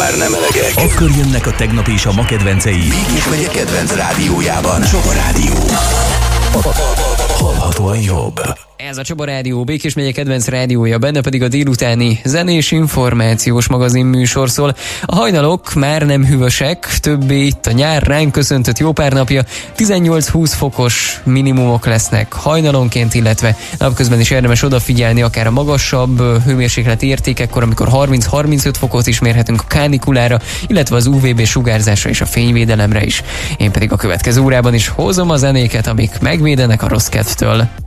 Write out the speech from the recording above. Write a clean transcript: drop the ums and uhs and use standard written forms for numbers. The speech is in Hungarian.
már nem elegek, akkor jönnek a tegnap és a ma kedvencei. Békés megye kedvenc rádiójában. Csoba Rádió. Hallhatóan jobb. Ez a Csoba Rádió, Békés megye kedvenc rádiója, benne pedig a délutáni zenés információs magazin műsor szól. A hajnalok már nem hűvösek, többé itt a nyár ránk köszöntött jó pár napja, 18-20 fokos minimumok lesznek hajnalonként, illetve napközben is érdemes odafigyelni akár a magasabb hőmérsékleti értékekkor, amikor 30-35 fokot is mérhetünk a kánikulára, illetve az UVB sugárzásra és a fényvédelemre is. Én pedig a következő órában is hozom a zenéket, amik megvédenek a rossz kedvtől.